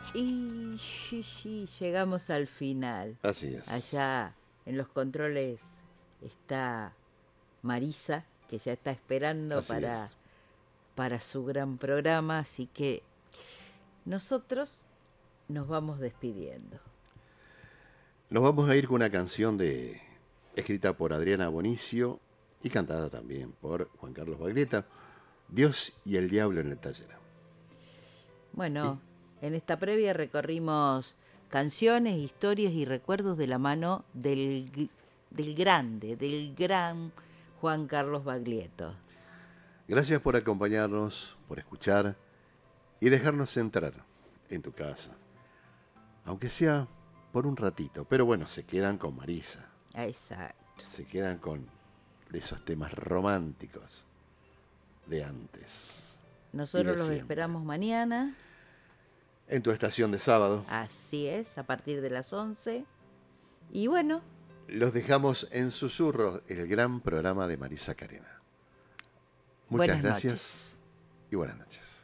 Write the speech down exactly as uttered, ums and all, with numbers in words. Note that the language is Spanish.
Y sí, sí, llegamos al final. Así es. Allá en los controles está Marisa, que ya está esperando Así para, es. para su gran programa, así que nosotros nos vamos despidiendo. Nos vamos a ir con una canción de escrita por Adriana Bonicio y cantada también por Juan Carlos Baglietta, Dios y el Diablo en el Taller. ¿Y? Bueno, en esta previa recorrimos canciones, historias y recuerdos de la mano del, g- del grande, del gran Juan Carlos Baglietto. Gracias por acompañarnos, por escuchar y dejarnos entrar en tu casa. Aunque sea por un ratito, pero bueno, se quedan con Marisa, Exacto. se quedan con esos temas románticos de antes y Nosotros de los siempre. esperamos mañana, En tu estación de sábado, así es, a partir de las once. Y bueno, los dejamos en Susurros, el gran programa de Marisa Carena. Muchas buenas gracias noches. y buenas noches.